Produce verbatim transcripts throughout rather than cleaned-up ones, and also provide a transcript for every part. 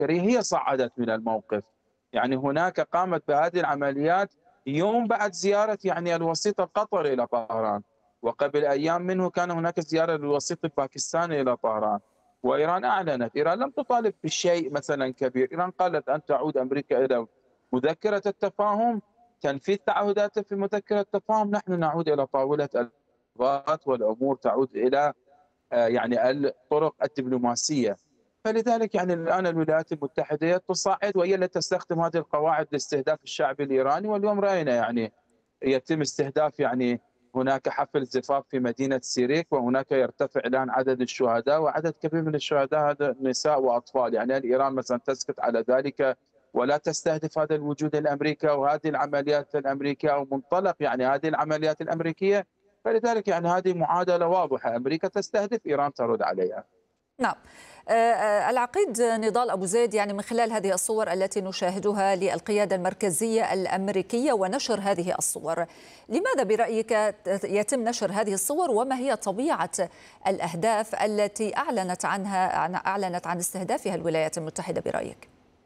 العسكرية هي صعدت من الموقف. يعني هناك قامت بهذه العمليات يوم بعد زيارة يعني الوسيط القطري إلى طهران، وقبل أيام منه كان هناك زيارة للوسيط الباكستاني إلى طهران. وإيران أعلنت، إيران لم تطالب بشيء مثلا كبير، إيران قالت أن تعود أمريكا إلى مذكرة التفاهم، تنفيذ تعهداتها في مذكرة التفاهم، نحن نعود إلى طاولة الإفاوضات والأمور تعود إلى آه، يعني الطرق الدبلوماسية. فلذلك يعني الآن الولايات المتحدة تصعد وهي التي تستخدم هذه القواعد لاستهداف الشعب الإيراني. واليوم رأينا يعني يتم استهداف، يعني هناك حفل زفاف في مدينة سيريك، وهناك يرتفع الآن عدد الشهداء، وعدد كبير من الشهداء هذا نساء وأطفال. يعني هل إيران مثلا تسكت على ذلك ولا تستهدف هذا الوجود الأمريكي وهذه العمليات الأمريكية أو منطلق يعني هذه العمليات الأمريكية؟ فلذلك يعني هذه معادلة واضحة، أمريكا تستهدف، إيران ترد عليها. نعم. آه، آه، العقيد نضال أبو زيد، يعني من خلال هذه الصور التي نشاهدها للقيادة المركزية الأمريكية ونشر هذه الصور، لماذا برأيك يتم نشر هذه الصور، وما هي طبيعة الأهداف التي أعلنت عنها أعلنت عن استهدافها الولايات المتحدة برأيك؟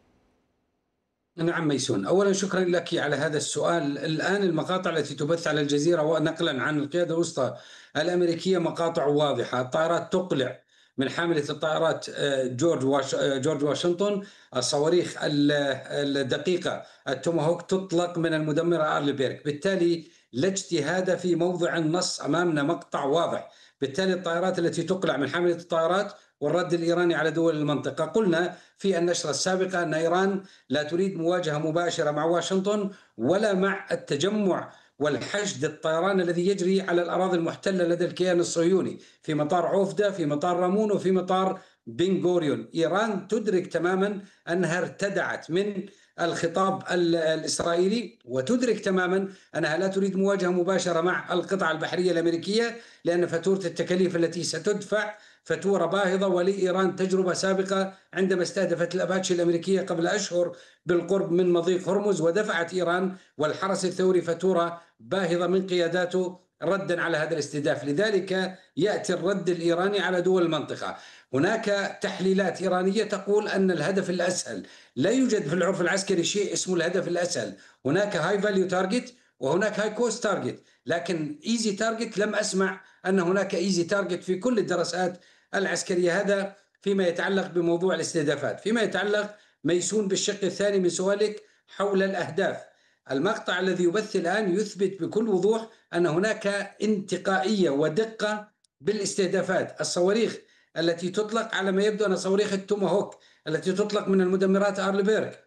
نعم ميسون، أولا شكرا لك على هذا السؤال. الآن المقاطع التي تبث على الجزيرة ونقلا عن القيادة الوسطى الأمريكية مقاطع واضحة. الطائرات تقلع من حاملة الطائرات جورج واش... جورج واشنطن، الصواريخ الدقيقة التوماهوك تطلق من المدمرة أرلي بيرك، بالتالي لا اجتهاد في موضع النص، أمامنا مقطع واضح. بالتالي الطائرات التي تقلع من حاملة الطائرات والرد الإيراني على دول المنطقة. قلنا في النشرة السابقة أن إيران لا تريد مواجهة مباشرة مع واشنطن ولا مع التجمع والحشد الطيران الذي يجري على الأراضي المحتلة لدى الكيان الصهيوني في مطار عوفدة، في مطار رامون، وفي مطار بن غوريون. إيران تدرك تماما أنها ارتدعت من الخطاب الإسرائيلي، وتدرك تماما أنها لا تريد مواجهة مباشرة مع القطع البحرية الأمريكية، لأن فاتورة التكاليف التي ستدفع فاتورة باهظة. ولإيران تجربة سابقة عندما استهدفت الأباتشي الأمريكية قبل أشهر بالقرب من مضيق هرمز، ودفعت إيران والحرس الثوري فاتورة باهظة من قياداته ردا على هذا الاستهداف. لذلك يأتي الرد الإيراني على دول المنطقة. هناك تحليلات إيرانية تقول أن الهدف الأسهل، لا يوجد في العرف العسكري شيء اسمه الهدف الأسهل، هناك هاي فاليو تارجت وهناك هاي كوست تارجت، لكن ايزي تارجت لم أسمع أن هناك ايزي تارجت في كل الدراسات العسكرية. هذا فيما يتعلق بموضوع الاستهدافات. فيما يتعلق ميسون بالشق الثاني من سؤالك حول الأهداف، المقطع الذي يبث الآن يثبت بكل وضوح أن هناك انتقائية ودقة بالاستهدافات. الصواريخ التي تطلق على ما يبدو أن صواريخ التوماهوك التي تطلق من المدمرات أرلي بيرك،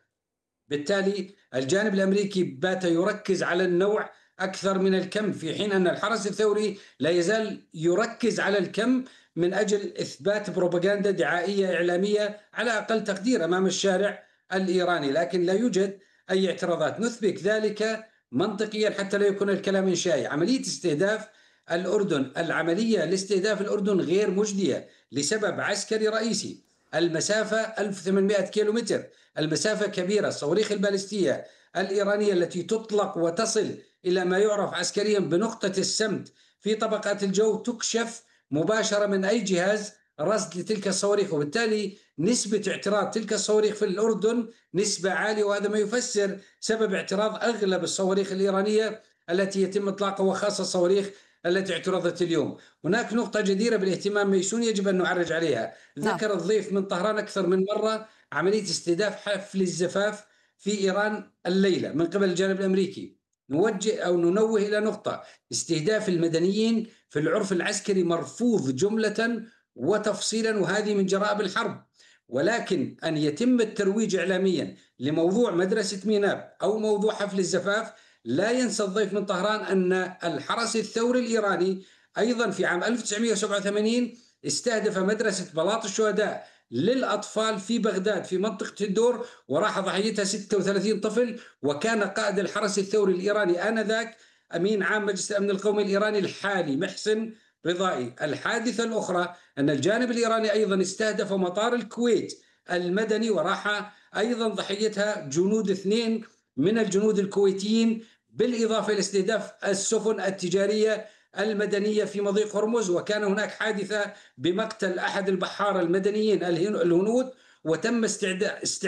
بالتالي الجانب الأمريكي بات يركز على النوع أكثر من الكم، في حين أن الحرس الثوري لا يزال يركز على الكم من أجل إثبات بروباغندا دعائية إعلامية على أقل تقدير أمام الشارع الإيراني. لكن لا يوجد أي اعتراضات نثبت ذلك منطقيا حتى لا يكون الكلام إنشائي. عملية استهداف الأردن، العملية لاستهداف الأردن غير مجدية لسبب عسكري رئيسي. المسافة ألف وثمانمئة كيلومتر، المسافة كبيرة. الصواريخ البالستية الإيرانية التي تطلق وتصل إلى ما يعرف عسكريا بنقطة السمت في طبقات الجو تكشف مباشرة من أي جهاز رصد لتلك الصواريخ، وبالتالي نسبة اعتراض تلك الصواريخ في الأردن نسبة عالية، وهذا ما يفسر سبب اعتراض أغلب الصواريخ الإيرانية التي يتم إطلاقها، وخاصة الصواريخ التي اعترضت اليوم. هناك نقطة جديرة بالاهتمام ميسون يجب أن نعرج عليها. ذكر الضيف من طهران أكثر من مرة عملية استهداف حفل الزفاف في إيران الليلة من قبل الجانب الأمريكي. نوجه أو ننوه إلى نقطة: استهداف المدنيين في العرف العسكري مرفوض جملة وتفصيلا، وهذه من جرائم الحرب. ولكن أن يتم الترويج إعلاميا لموضوع مدرسة ميناب أو موضوع حفل الزفاف، لا ينسى الضيف من طهران أن الحرس الثوري الإيراني أيضا في عام ألف وتسعمئة وسبعة وثمانين استهدف مدرسة بلاط الشهداء للأطفال في بغداد في منطقة الدور، وراح ضحيتها ستة وثلاثين طفل. وكان قائد الحرس الثوري الإيراني آنذاك أمين عام مجلس الأمن القومي الإيراني الحالي محسن رضائي. الحادثة الأخرى أن الجانب الإيراني أيضا استهدف مطار الكويت المدني، وراح أيضا ضحيتها جنود اثنين من الجنود الكويتيين، بالإضافة إلى استهداف السفن التجارية المدنية في مضيق هرمز. وكان هناك حادثة بمقتل أحد البحارة المدنيين الهنود، وتم استعداد